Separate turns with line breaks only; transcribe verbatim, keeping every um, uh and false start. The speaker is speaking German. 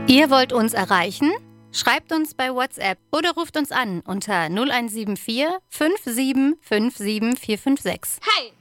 Ihr wollt uns erreichen? Schreibt uns bei WhatsApp oder ruft uns an unter null eins sieben vier fünf sieben fünf sieben vier fünf sechs.
Hey!